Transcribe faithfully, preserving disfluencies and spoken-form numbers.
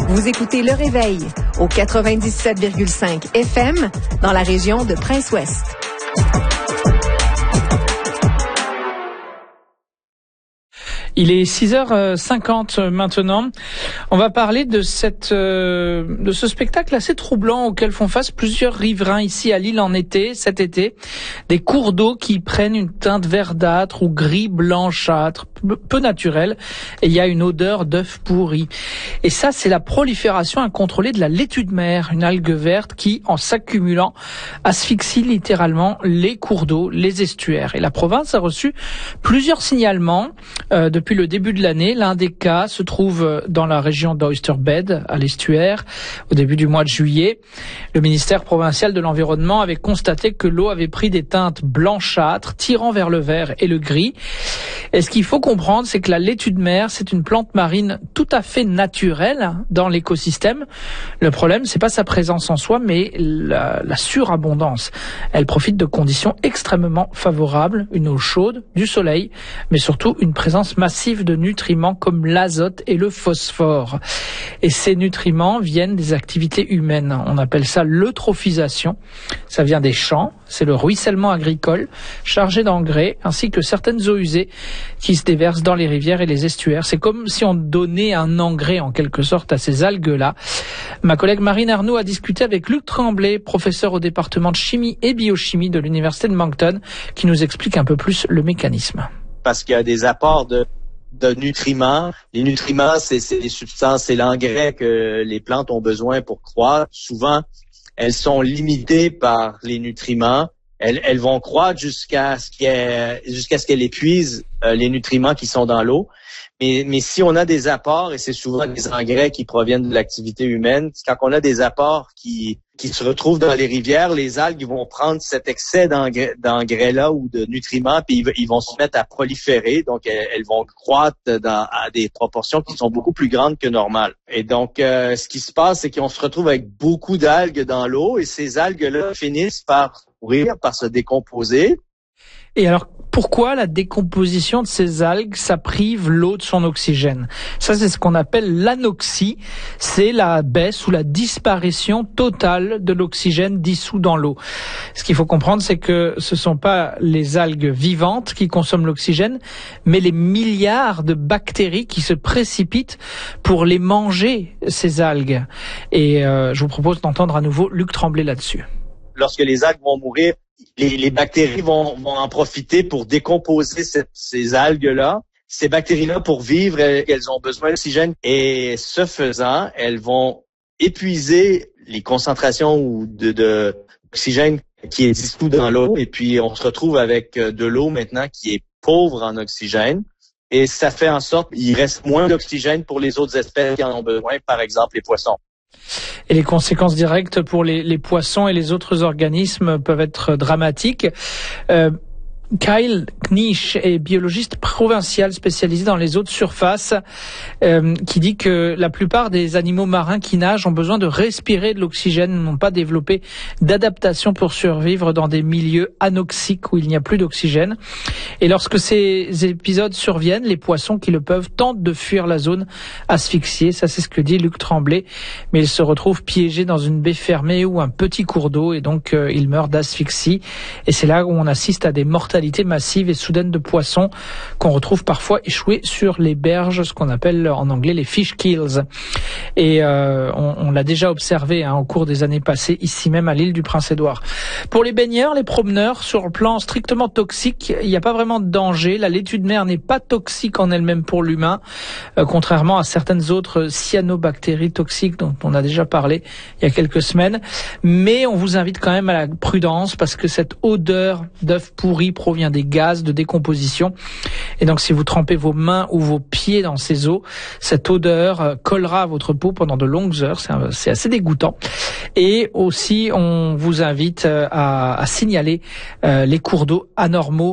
Vous écoutez Le Réveil au quatre-vingt-dix-sept virgule cinq F M dans la région de Prince-Ouest. Il est six heures cinquante maintenant. On va parler de cette euh, de ce spectacle assez troublant auquel font face plusieurs riverains ici à Lille en été, cet été. Des cours d'eau qui prennent une teinte verdâtre ou gris blanchâtre, peu naturelle, et il y a une odeur d'œuf pourri. Et ça, c'est la prolifération incontrôlée de la laitue de mer, une algue verte qui, en s'accumulant, asphyxie littéralement les cours d'eau, les estuaires. Et la province a reçu plusieurs signalements euh, de Depuis le début de l'année. L'un des cas se trouve dans la région d'Oyster Bay, à l'estuaire, au début du mois de juillet. Le ministère provincial de l'Environnement avait constaté que l'eau avait pris des teintes blanchâtres, tirant vers le vert et le gris. Et ce qu'il faut comprendre, c'est que la laitue de mer, c'est une plante marine tout à fait naturelle dans l'écosystème. Le problème, c'est pas sa présence en soi, mais la, la surabondance. Elle profite de conditions extrêmement favorables, une eau chaude, du soleil, mais surtout une présence massive de nutriments comme l'azote et le phosphore. Et ces nutriments viennent des activités humaines. On appelle ça l'eutrophisation. Ça vient des champs, c'est le ruissellement agricole chargé d'engrais ainsi que certaines eaux usées qui se déversent dans les rivières et les estuaires. C'est comme si on donnait un engrais en quelque sorte à ces algues-là. Ma collègue Marine Arnoux a discuté avec Luc Tremblay, professeur au département de chimie et biochimie de l'Université de Moncton, qui nous explique un peu plus le mécanisme. Parce qu'il y a des apports de de nutriments. Les nutriments, c'est, c'est les substances, c'est l'engrais que les plantes ont besoin pour croître. Souvent, elles sont limitées par les nutriments. Elles, elles vont croître jusqu'à ce qu'elles, jusqu'à ce qu'elles épuisent euh, les nutriments qui sont dans l'eau. Mais, mais si on a des apports, et c'est souvent des engrais qui proviennent de l'activité humaine, quand on a des apports qui qui se retrouvent dans les rivières, les algues vont prendre cet excès d'engrais, d'engrais-là ou de nutriments, puis ils, ils vont se mettre à proliférer. Donc, elles, elles vont croître dans, à des proportions qui sont beaucoup plus grandes que normales. Et donc, euh, ce qui se passe, c'est qu'on se retrouve avec beaucoup d'algues dans l'eau, et ces algues-là finissent par mourir, par se décomposer. Et alors, pourquoi la décomposition de ces algues, ça prive l'eau de son oxygène? Ça, c'est ce qu'on appelle l'anoxie. C'est la baisse ou la disparition totale de l'oxygène dissous dans l'eau. Ce qu'il faut comprendre, c'est que ce sont pas les algues vivantes qui consomment l'oxygène, mais les milliards de bactéries qui se précipitent pour les manger, ces algues. Et euh, je vous propose d'entendre à nouveau Luc Tremblay là-dessus. Lorsque les algues vont mourir, les, les bactéries vont, vont en profiter pour décomposer cette, ces algues-là. Ces bactéries-là, pour vivre, elles, elles ont besoin d'oxygène. Et ce faisant, elles vont épuiser les concentrations ou de, de d'oxygène qui est dissous dans l'eau. Et puis, on se retrouve avec de l'eau maintenant qui est pauvre en oxygène. Et ça fait en sorte qu'il reste moins d'oxygène pour les autres espèces qui en ont besoin, par exemple les poissons. Et les conséquences directes pour les, les poissons et les autres organismes peuvent être dramatiques. Euh, Kyle Knish est biologiste provincial spécialisé dans les eaux de surface, euh, qui dit que la plupart des animaux marins qui nagent ont besoin de respirer de l'oxygène, n'ont pas développé d'adaptation pour survivre dans des milieux anoxiques où il n'y a plus d'oxygène. Et lorsque ces épisodes surviennent, les poissons qui le peuvent tentent de fuir la zone asphyxiée. Ça, c'est ce que dit Luc Tremblay. Mais ils se retrouvent piégés dans une baie fermée ou un petit cours d'eau et donc euh, ils meurent d'asphyxie. Et c'est là où on assiste à des mortalités massive et soudaine de poissons qu'on retrouve parfois échoués sur les berges, ce qu'on appelle en anglais les fish kills. Et euh, on, on l'a déjà observé hein, au cours des années passées, ici même à l'île du Prince-Édouard. Pour les baigneurs, les promeneurs, sur le plan strictement toxique, il n'y a pas vraiment de danger. La laitue de mer n'est pas toxique en elle-même pour l'humain, euh, contrairement à certaines autres cyanobactéries toxiques dont on a déjà parlé il y a quelques semaines. Mais on vous invite quand même à la prudence parce que cette odeur d'œuf pourri provient des gaz de décomposition. Et donc, si vous trempez vos mains ou vos pieds dans ces eaux, cette odeur collera à votre peau pendant de longues heures. C'est, un, c'est assez dégoûtant. Et aussi, on vous invite à, à signaler euh, les cours d'eau anormaux